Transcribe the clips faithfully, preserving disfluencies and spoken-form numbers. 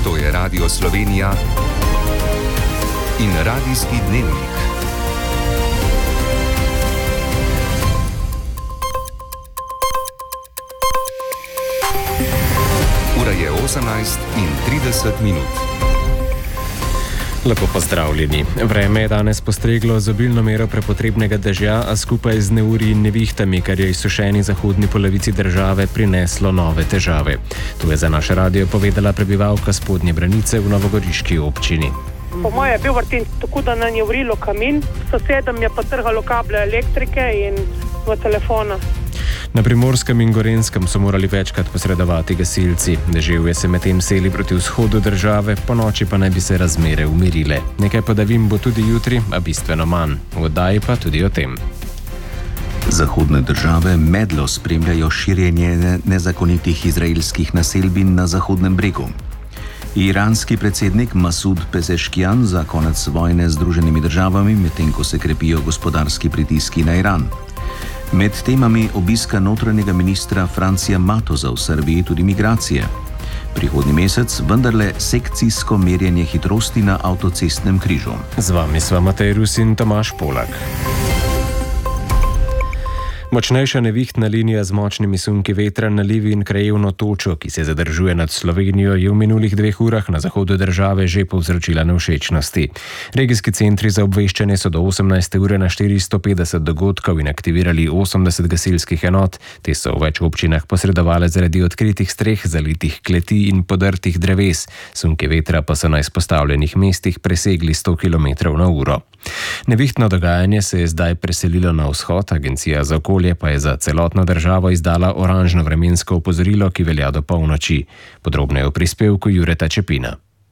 To je Radio Slovenija in Radijski dnevnik. Ura je osemnajst in trideset minut. Lepo pozdravljeni. Vreme je danes postreglo z obilno mero prepotrebnega dežja, a skupaj z neurji in nevihtami, kar je izsušeni zahodni polovici države prineslo nove težave. To je za naš radio povedala prebivalka Spodnje Branice v novogoriški občini. Po moje je bil vrtin tako, da nam je vrilo kamin, sosedom je pa trgalo kable elektrike in v telefona. Na Primorskem in Gorenjskem so morali večkrat posredovati gasilci. Deževje se medtem seli proti vzhodu države, po noči pa naj bi se razmere umirile. Nekaj padavin bo tudi jutri, a bistveno manj. V oddaji pa tudi o tem. Zahodne države medlo spremljajo širjenje nezakonitih izraelskih naselbin na Zahodnem bregu. Iranski predsednik Masud Pezeškijan za konec vojne z Združenimi državami, medtem ko se krepijo gospodarski pritiski na Iran. Med temami obiska notranjega ministra Francija Matoza v Srbiji tudi migracije. Prihodnji mesec vendarle sekcijsko merjenje hitrosti na avtocestnem križu. Z vami sva Matej Rus in Tomaž Polak. Močnejša nevihtna linija z močnimi sunki vetra, nalivi in krajevno točo, ki se zadržuje nad Slovenijo, je v minulih dveh urah na zahodu države že povzročila nevšečnosti. Regijski centri za obveščanje so do osemnajste ure na štiristo petdeset dogodkov in aktivirali osemdeset gasilskih enot. Te so v več občinah posredovale zaradi odkritih streh, zalitih kleti in podrtih dreves. Sunki vetra pa so na izpostavljenih mestih presegli sto kilometrov na uro. Nevihtno dogajanje se je zdaj preselilo na vzhod, Agencija za okolje pa je za celotno državo izdala oranžno vremensko opozorilo, ki velja do polnoči. Podrobneje v prispevku Jureta Čepina.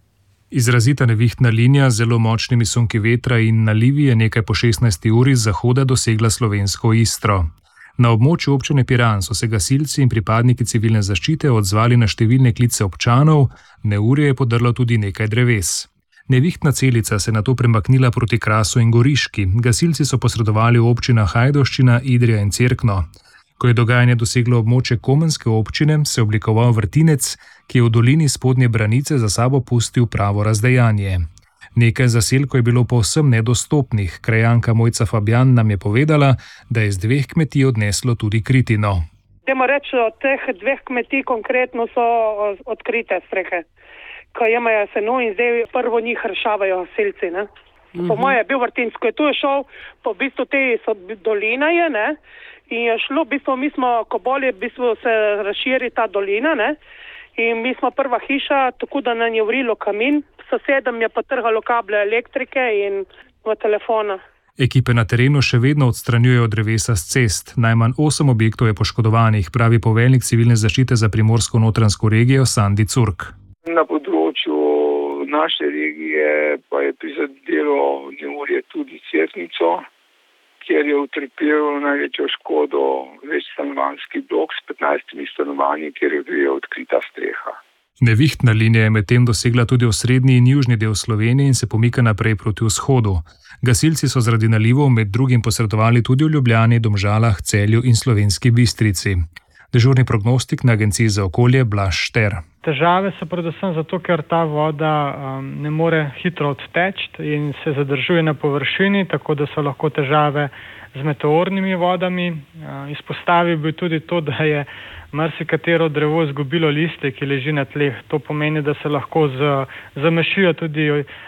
Izrazita nevihtna linija z zelo močnimi sunki vetra in nalivi je nekaj po šestnajsti uri z zahoda dosegla slovensko Istro. Na območju občine Piran so se gasilci in pripadniki civilne zaščite odzvali na številne klice občanov, neurje je podrlo tudi nekaj dreves. Nevihtna celica se je nato premaknila proti Krasu in Goriški. Gasilci so posredovali v občinah Ajdovščina, Idrija in Cerkno. Ko je dogajanje doseglo območje Komenske občine, se je oblikoval vrtinec, ki je v dolini Spodnje Branice za sabo pustil pravo razdejanje. Nekaj zaselkov je bilo povsem nedostopnih. Krajanka Mojca Fabjan nam je povedala, da je z dveh kmetij odneslo tudi kritino. Dajmo reči, od teh dveh kmetij konkretno so odkrite strehe, ko imajo seno in zdaj prvo njih rešavajo selci. Ne? Uh-huh. Po moje je bil vrtinc, ko je tu šel, po bistvu te so dolina je, ne? In je šlo, v bistvu mi smo, ko bolje v bistvu se razširi ta dolina, ne? In mi smo prva hiša, tako da nam je vrilo kamin, sosedom je pa trgalo kable elektrike in v telefona. Ekipe na terenu še vedno odstranjujejo drevesa s cest. Najmanj osem objektov je poškodovanih, pravi poveljnik civilne zaščite za Primorsko-notranjsko regijo Sandi Curk. Na področju naše regije pa je prizadelo neurje tudi Cerknico, kjer je utrpel največjo škodo večstanovanjski blok s petnajstimi stanovanji, kjer je bila odkrita streha. Nevihtna linija je medtem dosegla tudi osrednji in južni del Slovenije in se pomika naprej proti vzhodu. Gasilci so zaradi nalivov med drugim posredovali tudi v Ljubljani, Domžalah, Celju in Slovenski Bistrici. Dežurni prognostik na Agenciji za okolje Blaž Šter. Težave so predvsem zato, ker ta voda um, ne more hitro odteči in se zadržuje na površini, tako da so lahko težave z meteornimi vodami. Uh, izpostavil bi tudi to, da je marsikatero drevo izgubilo liste, ki leži na tleh. To pomeni, da se lahko z, zamešijo tudi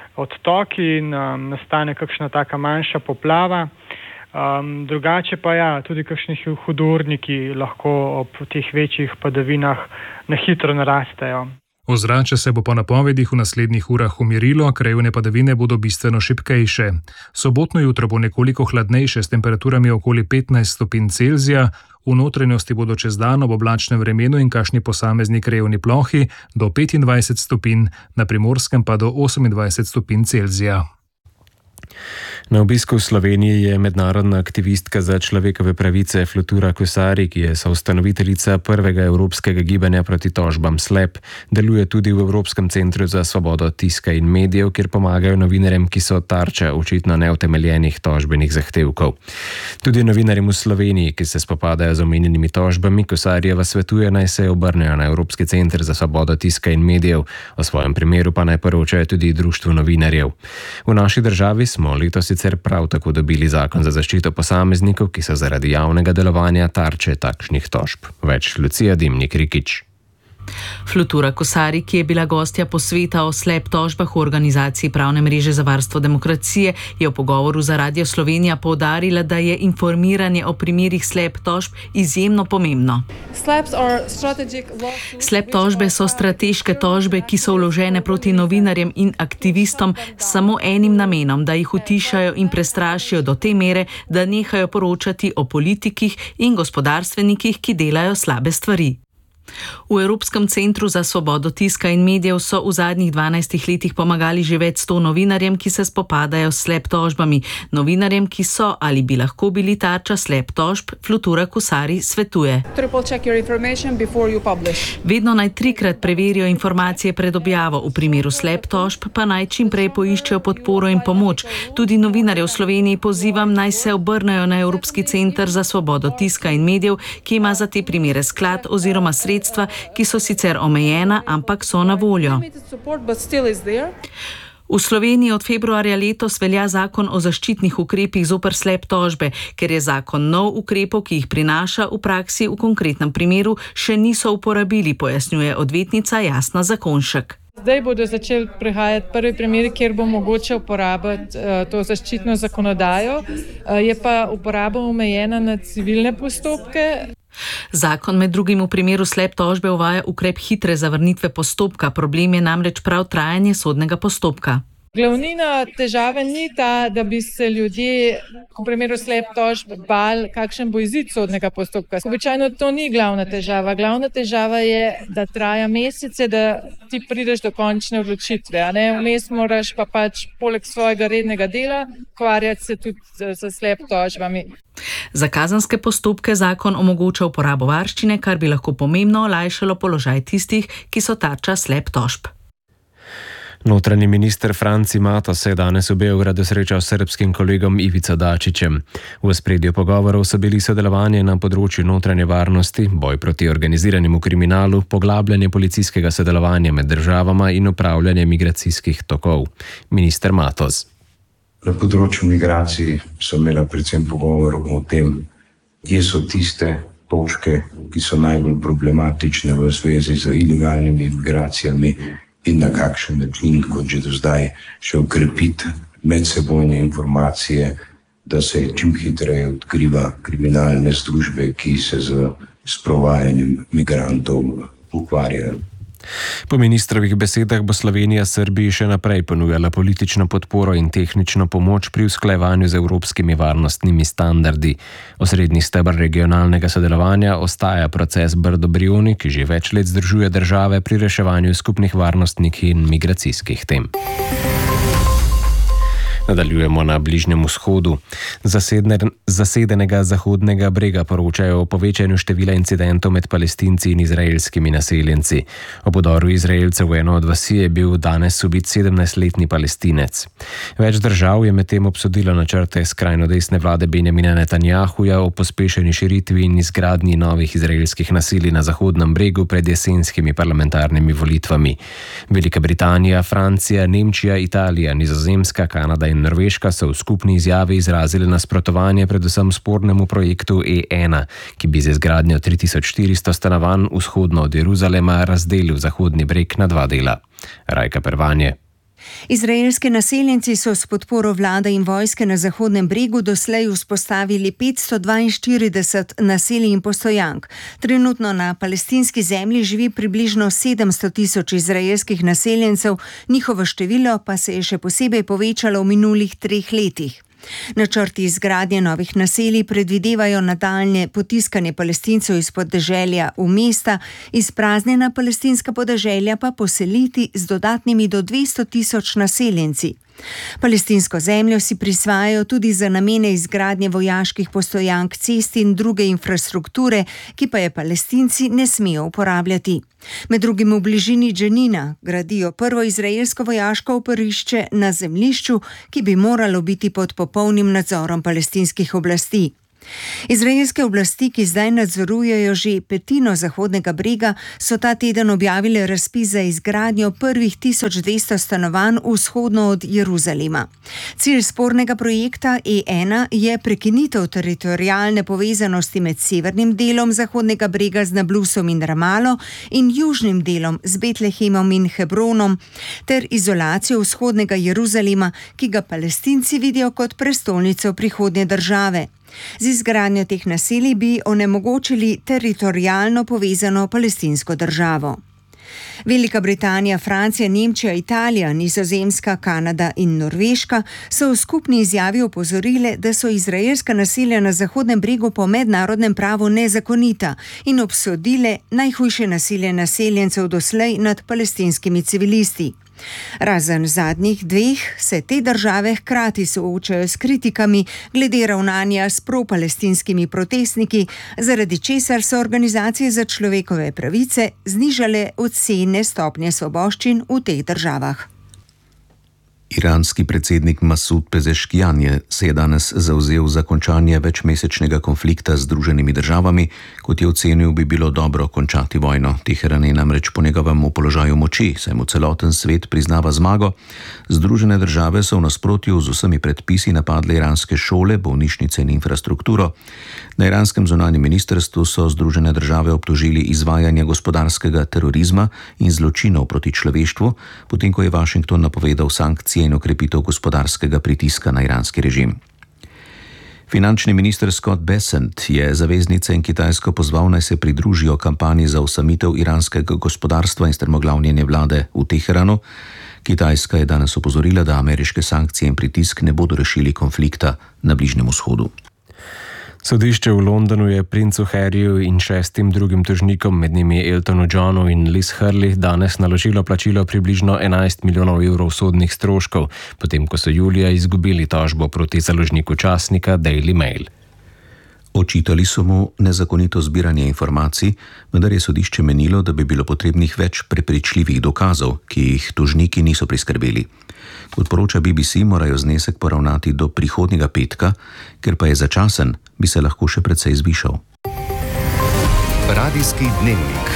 odtoki in um, nastane kakšna taka manjša poplava. Um, drugače pa ja, tudi kakšni hudourniki lahko ob teh večjih padavinah na hitro narastejo. Ozračje se bo po napovedih v naslednjih urah umirilo, krajevne padavine bodo bistveno šibkejše. Sobotno jutro bo nekoliko hladnejše s temperaturami okoli petnajst stopinj Celzija, v notranjosti bodo čez dan ob oblačnem vremenu in kakšni posamezni krajevni plohi do petindvajset stopinj, na Primorskem pa do osemindvajset stopinj Celzija. Na obisku v Sloveniji je mednarodna aktivistka za človekove pravice Flutura Kosari, ki je soustanoviteljica prvega evropskega gibanja proti tožbam Slep, deluje tudi v Evropskem centru za svobodo tiska in medijev, kjer pomagajo novinarjem, ki so tarča očitno neutemeljenih tožbenih zahtevkov. Tudi novinarjem v Sloveniji, ki se spopadajo z omenjenimi tožbami, Kosarijeva svetuje, naj se obrnejo na Evropski center za svobodo tiska in medijev, o svojem primeru pa naj poročajo tudi Društvu novinarjev. V naši državi smo letos sicer prav tako dobili zakon za zaščito posameznikov, ki so zaradi javnega delovanja tarče takšnih tožb. Več Lucija Dimnik-Rikič. Flutura Kosari, ki je bila gostja posveta o slep tožbah v organizaciji Pravne mreže za varstvo demokracije, je v pogovoru za Radio Slovenija poudarila, da je informiranje o primerih slep tožb izjemno pomembno. Slep tožbe so strateške tožbe, ki so vložene proti novinarjem in aktivistom s samo enim namenom, da jih utišajo in prestrašijo do te mere, da nehajo poročati o politikih in gospodarstvenikih, ki delajo slabe stvari. V Evropskem centru za svobodo tiska in medijev so v zadnjih dvanajstih letih pomagali že več sto novinarjem, ki se spopadajo s slep tožbami. Novinarjem, ki so ali bi lahko bili tarča slep tožb, Flutura Kosari svetuje. Vedno naj trikrat preverijo informacije pred objavo, v primeru slep tožb pa naj čim prej poiščejo podporo in pomoč. Tudi novinarje v Sloveniji pozivam, naj se obrnejo na Evropski center za svobodo tiska in medijev, ki ima za te primere sklad oziroma sredstva, ki so sicer omejena, ampak so na voljo. V Sloveniji od februarja letos velja zakon o zaščitnih ukrepih zoper slep tožbe, ker je zakon nov, ukrepov, ki jih prinaša v praksi v konkretnem primeru, še niso uporabili, pojasnjuje odvetnica Jasna Zakonšek. Zdaj bodo začeli prihajati prvi primeri, kjer bo mogoče uporabiti uh, to zaščitno zakonodajo, uh, je pa uporaba omejena na civilne postopke. Zakon med drugim v primeru slep tožbe uvaja ukrep hitre zavrnitve postopka, problem je namreč prav trajanje sodnega postopka. Glavnina težave ni ta, da bi se ljudje v primeru slep tožb bali, kakšen bo izid sodnega postopka. Običajno to ni glavna težava. Glavna težava je, da traja mesece, da ti prideš do končne odločitve. A ne? Vmes moraš pa pač poleg svojega rednega dela ukvarjati se tudi s slep tožbami. Za kazenske postopke zakon omogoča uporabo varščine, kar bi lahko pomembno olajšalo položaj tistih, ki so tarča slep tožb. Notranji minister Franci Matos se je danes v Beogradu srečal s srbskim kolegom Ivico Dačićem. V ospredju pogovorov so bili sodelovanje na področju notranje varnosti, boj proti organiziranemu kriminalu, poglabljanje policijskega sodelovanja med državama in upravljanje migracijskih tokov. Minister Matos. Na področju migracij so imela predvsem pogovorov o tem, kje so tiste točke, ki so najbolj problematične v zvezi z ilegalnimi migracijami, in na kakšen način, kot že do zdaj, še okrepiti medsebojne informacije, da se čim hitreje odkriva kriminalne združbe, ki se z sprovajanjem migrantov ukvarjajo. Po ministrovih besedah bo Slovenija Srbiji še naprej ponujala politično podporo in tehnično pomoč pri usklajevanju z evropskimi varnostnimi standardi. Osrednji steber regionalnega sodelovanja ostaja proces Brdo-Brioni, ki že več let združuje države pri reševanju skupnih varnostnih in migracijskih tem. Nadaljujemo na Bližnjem vzhodu. Zasedne, zasedenega Zahodnega brega poročajo o povečanju števila incidentov med Palestinci in izraelskimi naseljenci. Ob udoru Izraelcev v eno od vasi je bil danes ubit sedemnajstletni Palestinec. Več držav je medtem obsodilo načrte skrajno desne vlade Benjamina Netanjahuja o pospešeni širitvi in izgradnji novih izraelskih naselij na Zahodnem bregu pred jesenskimi parlamentarnimi volitvami. Velika Britanija, Francija, Nemčija, Italija, Nizozemska, Kanada in Norveška so v skupni izjavi izrazili nasprotovanje predvsem spornemu projektu E ena, ki bi z izgradnjo tri tisoč štiristo stanovanj vzhodno od Jeruzalema razdelil Zahodni breg na dva dela. Rajka Pervanje. Izraelski naseljenci so s podporo vlade in vojske na Zahodnem bregu doslej vzpostavili petsto dvainštirideset naselij in postojank. Trenutno na palestinski zemlji živi približno sedemsto tisoč izraelskih naseljencev, njihovo število pa se je še posebej povečalo v minulih treh letih. Načrti izgradnje novih naselij predvidevajo nadaljnje potiskanje Palestincev iz podeželja v mesta, izpraznjena palestinska podeželja pa poseliti z dodatnimi do dvesto tisoč naseljenci. Palestinsko zemljo si prisvajajo tudi za namene izgradnje vojaških postojank, cest in druge infrastrukture, ki pa je Palestinci ne smejo uporabljati. Med drugim v bližini Dženina gradijo prvo izraelsko vojaško oporišče na zemljišču, ki bi moralo biti pod popolnim nadzorom palestinskih oblasti. Izraelske oblasti, ki zdaj nadzorujejo že petino Zahodnega brega, so ta teden objavile razpis za izgradnjo prvih tisoč dvesto stanovanj vzhodno od Jeruzalema. Cilj spornega projekta E ena je prekinitev teritorialne povezanosti med severnim delom Zahodnega brega z Nablusom in Ramalo in južnim delom z Betlehemom in Hebronom ter izolacijo vzhodnega Jeruzalema, ki ga Palestinci vidijo kot prestolnico prihodnje države. Z izgradnjo teh naselij bi onemogočili teritorialno povezano palestinsko državo. Velika Britanija, Francija, Nemčija, Italija, Nizozemska, Kanada in Norveška so v skupni izjavi opozorile, da so izraelska naselja na Zahodnem bregu po mednarodnem pravu nezakonita in obsodile najhujše nasilje naseljencev doslej nad palestinskimi civilisti. Razen zadnjih dveh se te države hkrati soočajo s kritikami glede ravnanja s propalestinskimi protestniki, zaradi česar so organizacije za človekove pravice znižale ocene stopnje svoboščin v teh državah. Iranski predsednik Masud Pezeškijan je se je danes zavzel za končanje večmesečnega konflikta z Združenimi državami, kot je ocenil, bi bilo dobro končati vojno. Teheran je namreč po njegovem v položaju moči, saj mu celoten svet priznava zmago. Združene države so v nasprotju z vsemi predpisi napadle iranske šole, bolnišnice in infrastrukturo. Na iranskem zunanjem ministrstvu so Združene države obtožili izvajanje gospodarskega terorizma in zločinov proti človeštvu, potem ko je Washington napovedal sankcije in okrepitev gospodarskega pritiska na iranski režim. Finančni minister Scott Bessent je zaveznice in Kitajsko pozval, naj se pridružijo kampanji za osamitev iranskega gospodarstva in strmoglavljenje vlade v Teheranu. Kitajska je danes opozorila, da ameriške sankcije in pritisk ne bodo rešili konflikta na Bližnjem vzhodu. Sodišče v Londonu je princu Harryju in šestim drugim tožnikom, med njimi Eltonu Johnu in Liz Hurley, danes naložilo plačilo približno enajst milijonov evrov sodnih stroškov, potem ko so julija izgubili tožbo proti založniku časnika Daily Mail. Očitali so mu nezakonito zbiranje informacij, vendar je sodišče menilo, da bi bilo potrebnih več prepričljivih dokazov, ki jih tožniki niso priskrbeli. Kot poroča B B C, morajo znesek poravnati do prihodnjega petka, ker pa je začasen, bi se lahko še precej zvišal. Radijski dnevnik.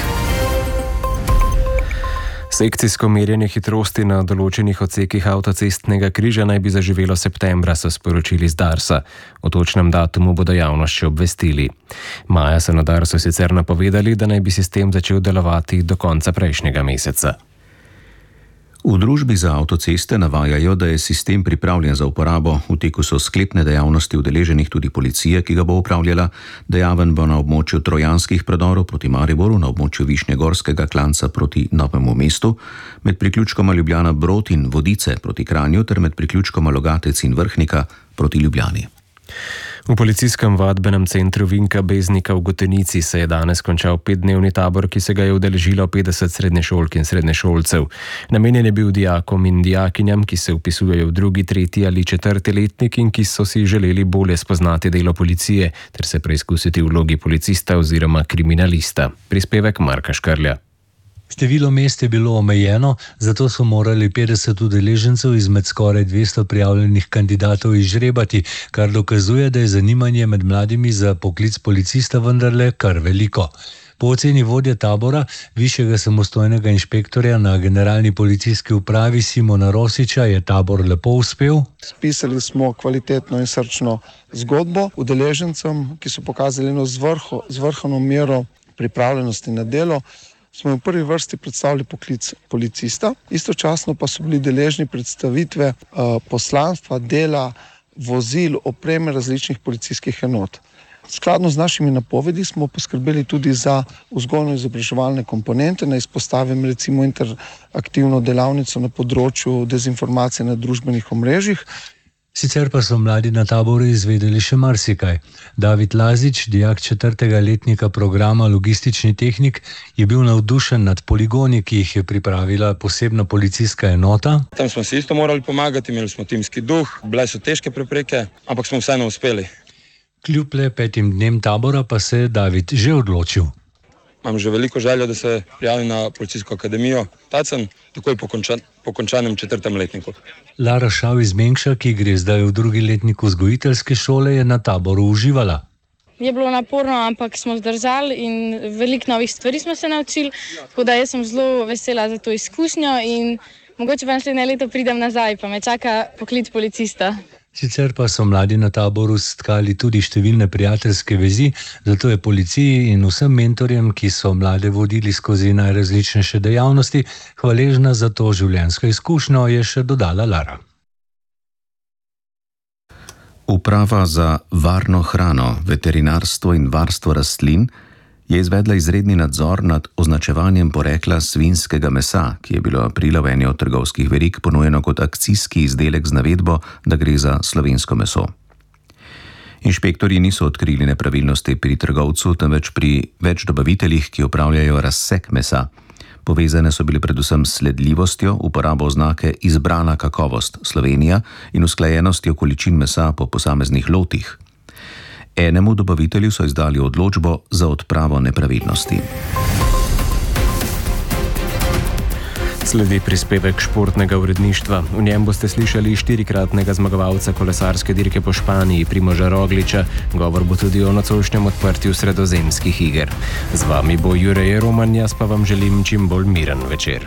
Sekcijsko merjenje hitrosti na določenih odsekih avtocestnega križa naj bi zaživelo septembra, so sporočili z Darsa. O točnem datumu bodo javnost še obvestili. Maja so na Darsu sicer napovedali, da naj bi sistem začel delovati do konca prejšnjega meseca. V družbi za avtoceste navajajo, da je sistem pripravljen za uporabo. V teku so sklepne dejavnosti udeleženih tudi policije, ki ga bo upravljala. Dejaven bo na območju trojanskih predorov proti Mariboru, na območju Višnjegorskega klanca proti Novemu mestu, med priključkoma Ljubljana Brod in Vodice proti Kranju ter med priključkoma Logatec in Vrhnika proti Ljubljani. V policijskem vadbenem centru Vinka Beznika v Gotenici se je danes končal petdnevni tabor, ki se ga je udeležilo petdeset srednješolk in srednješolcev. Namenjen je bil dijakom in dijakinjam, ki se vpisujejo v drugi, tretji ali četrti letnik in ki so si želeli bolje spoznati delo policije ter se preizkusiti v vlogi policista oziroma kriminalista. Prispevek Marka Škrlja. Število mest je bilo omejeno, zato so morali petdeset udeležencev izmed skoraj dvesto prijavljenih kandidatov izžrebati, kar dokazuje, da je zanimanje med mladimi za poklic policista vendarle kar veliko. Po oceni vodje tabora, višjega samostojnega inšpektorja na generalni policijski upravi Simona Rosiča, je tabor lepo uspel. Spisali smo kvalitetno in srčno zgodbo udeležencem, ki so pokazali eno zvrho, zvrhano mero pripravljenosti na delo. Smo v prvi vrsti predstavili poklic policista, istočasno pa so bili deležni predstavitve uh, poslanstva, dela, vozil, opreme različnih policijskih enot. Skladno z našimi napovedi smo poskrbeli tudi za vzgojno-izobraževalne komponente, naj izpostavim recimo interaktivno delavnico na področju dezinformacije na družbenih omrežjih. Sicer pa so mladi na taboru izvedeli še marsikaj. David Lazič, dijak četrtega letnika programa Logistični tehnik, je bil navdušen nad poligoni, ki jih je pripravila posebna policijska enota. Tam smo si isto morali pomagati, imeli smo timski duh, bile so težke prepreke, ampak smo vseeno uspeli. Kljub le petim dnem tabora pa se je David že odločil. Imam že veliko željo, da se prijavim na policijsko akademijo Tacen, takoj po, končan, po končanem četrtem letniku. Lara Šav iz Mengša, ki gre zdaj v drugi letnik vzgojiteljske šole, je na taboru uživala. Je bilo naporno, ampak smo zdržali in veliko novih stvari smo se naučili, tako da jaz sem zelo vesela za to izkušnjo in mogoče pa naslednje leto pridem nazaj, pa me čaka poklic policista. Sicer pa so mladi na taboru stkali tudi številne prijateljske vezi, zato je policiji in vsem mentorjem, ki so mlade vodili skozi najrazličnejše dejavnosti, hvaležna za to življenjsko izkušnjo, je še dodala Lara. Uprava za varno hrano, veterinarstvo in varstvo rastlin je izvedla izredni nadzor nad označevanjem porekla svinjskega mesa, ki je bilo aprila v eni od trgovskih verig ponujeno kot akcijski izdelek z navedbo, da gre za slovensko meso. Inšpektorji niso odkrili nepravilnosti pri trgovcu, temveč pri več dobaviteljih, ki opravljajo razsek mesa. Povezane so bili predvsem s sledljivostjo, uporabo oznake izbrana kakovost Slovenija in usklajenostjo količin mesa po posameznih lotih. Enemu dobavitelju so izdali odločbo za odpravo nepravilnosti. Sledi prispevek športnega uredništva. V njem boste slišali štirikratnega zmagovalca kolesarske dirke po Španiji, Primoža Rogliča. Govor bo tudi o nocojšnjem odprtju sredozemskih iger. Z vami bo Jure Roman, jaz pa vam želim čim bolj miren večer.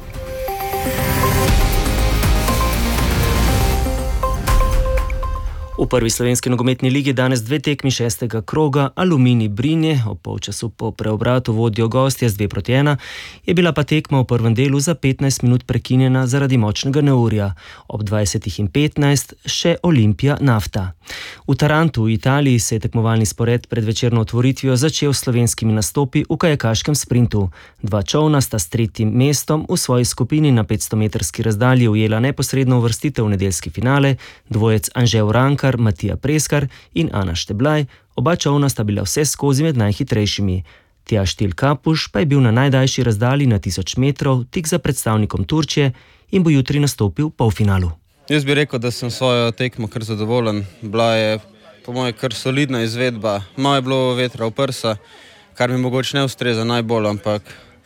V prvi slovenski nogometni ligi danes dve tekmi šestega kroga, Aluminij Brinje, ob polčasu po preobratu vodijo gostje z dve proti ena, je bila pa tekma v prvem delu za petnajst minut prekinjena zaradi močnega neurja. Ob dvajsetih in petnajst še Olimpija Nafta. V Tarantu v Italiji se je tekmovalni spored pred večerno otvoritvijo začel s slovenskimi nastopi v kajakaškem sprintu. Dva čolna sta s tretjim mestom v svoji skupini na petstometrski razdalji ujela neposredno uvrstitev v nedeljski finale, dvojec Anže Urankar, Matija Preskar in Ana Šteblaj, oba čolna sta bila vse skozi med najhitrejšimi. Tjaž Til Kapuš pa je bil na najdaljši razdalji na tisoč metrov tik za predstavnikom Turčije in bo jutri nastopil v polfinalu. Jaz bi rekel, da sem svojo tekmo kar zadovoljen. Bila je po moje kar solidna izvedba. Malo je bilo vetra v prsa, kar mi mogoče ne ustreza najbolj, ampak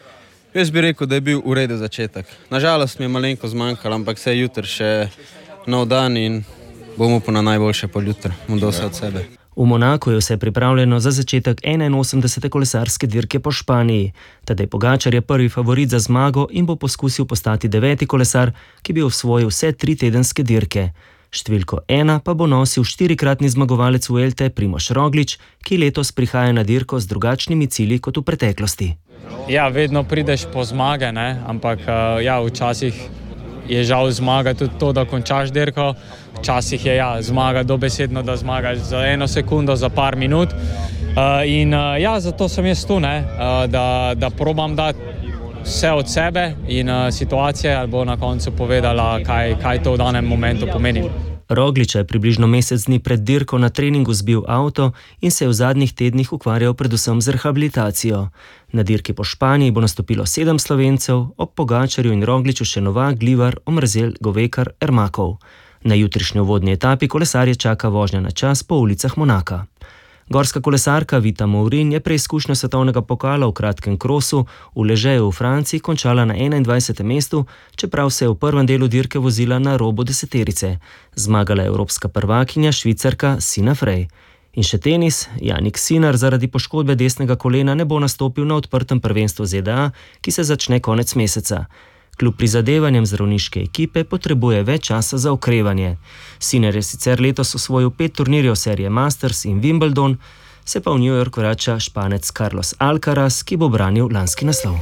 jaz bi rekel, da je bil v redu začetek. Nažalost mi je malenko zmanjkalo, ampak se je jutri še nov dan in bomo pa na najboljše pol jutra, mu dosti od sebe. V Monaku je vse pripravljeno za začetek enainosemdesete kolesarske dirke po Španiji. Tadej Pogačar je prvi favorit za zmago in bo poskusil postati deveti kolesar, ki bi osvojil vse tri tedenske dirke. Številko ena pa bo nosil štirikratni zmagovalec Vuelte Primož Roglič, ki letos prihaja na dirko z drugačnimi cilji kot v preteklosti. Ja, vedno prideš po zmage, ne? Ampak ja, včasih je žal zmaga tudi to, da končaš dirko. Včasih je ja, zmaga dobesedno, da zmagaš za eno sekundo, za par minut. Uh, in uh, ja, zato sem jaz tu, ne? Uh, da, da probam dati vse od sebe in uh, situacija bo na koncu povedala, kaj, kaj to v danem momentu pomeni. Rogliča je približno mesec dni pred dirko na treningu zbil avto in se je v zadnjih tednih ukvarjal predvsem z rehabilitacijo. Na dirki po Španiji bo nastopilo sedem Slovencev, ob Pogačarju in Rogliču še Novak, Glivar, Omrzel, Govekar, Ermakov. Na jutrišnji uvodni etapi kolesarje čaka vožnja na čas po ulicah Monaka. Gorska kolesarka Vita Mourin je preizkušnjo svetovnega pokala v kratkem krosu v Ležeju v Franciji končala na enaindvajsetem mestu, čeprav se je v prvem delu dirke vozila na robu deseterice. Zmagala je evropska prvakinja Švicarka Sina Frey. In še tenis, Jannik Sinner zaradi poškodbe desnega kolena ne bo nastopil na odprtem prvenstvu Z D A, ki se začne konec meseca. Kljub prizadevanjem zdravniške ekipe potrebuje več časa za okrevanje. Sinner je sicer letos osvojil pet turnirjev serije Masters in Wimbledon, se pa v New York vrača Španec Carlos Alcaraz, ki bo branil lanski naslov.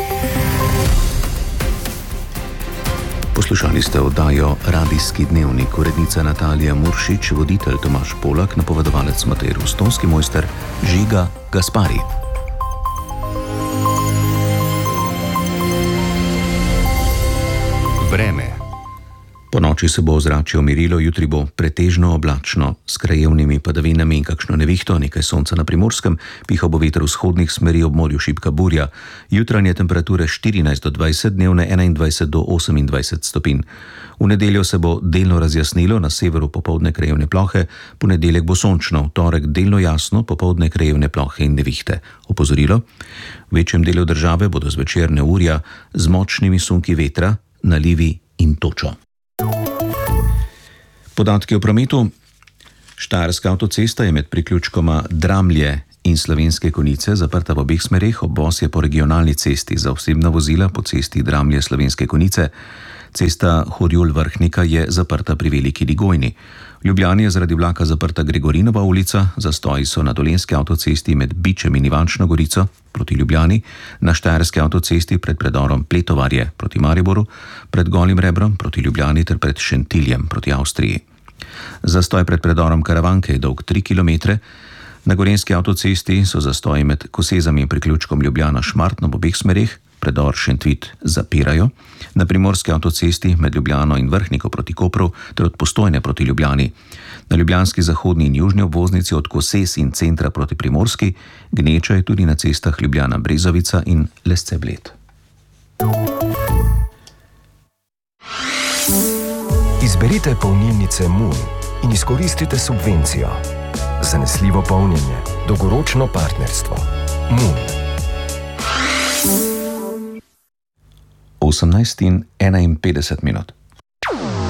Poslušali ste oddajo Radijski dnevnik, urednica Natalija Muršič, voditelj Tomaž Polak, napovedovalec Matej Rustonski, mojster Žiga Gaspari. Vreme. Po noči se bo ozračje umirilo, jutri bo pretežno oblačno, s krajevnimi padavinami in kakšno nevihto, nekaj sonca na Primorskem, pihal bo veter vzhodnih smeri, ob morju šibka burja. Jutranje temperature štirinajst do dvajset, dnevne enaindvajset do osemindvajset stopinj. V nedeljo se bo delno razjasnilo, na severu popoldne krajevne plohe, ponedeljek bo sončno, v torek delno jasno, popoldne krajevne plohe in nevihte. Opozorilo: v večjem delu države bodo zvečer neurja z močnimi sunki vetra, nalivi in točo. Podatki o prometu. Štajerska avtocesta je med priključkoma Dramlje in Slovenske Konjice zaprta v obeh smereh, obvoz je po regionalni cesti, za osebna vozila po cesti Dramlje Slovenske Konjice. Cesta Horjul-Vrhnika je zaprta pri Veliki Digojni. V Ljubljani je zaradi vlaka zaprta Gregorinova ulica, zastoji so na Dolenjski avtocesti med Bičem in Ivančno Gorico proti Ljubljani, na Štajerski avtocesti pred predorom Pletovarje proti Mariboru, pred Golim Rebrom proti Ljubljani ter pred Šentiljem proti Avstriji. Zastoj pred predorom Karavanke je dolg tri kilometre, na Gorenjski avtocesti so zastoji med Kosezami in priključkom Ljubljana-Šmartno v obeh smereh, predor Šentvit zapirajo, na Primorski avtocesti med Ljubljano in Vrhniko proti Kopru ter od Postojne proti Ljubljani, na ljubljanski zahodni in južni obvoznici od Koses in centra proti Primorski, gneča je tudi na cestah Ljubljana-Brezovica in Lesce-Bled. Izberite polnilnice Moon in izkoristite subvencijo. Zanesljivo polnjenje, dolgoročno partnerstvo. Moon. osemnajst in enainpetdeset minut.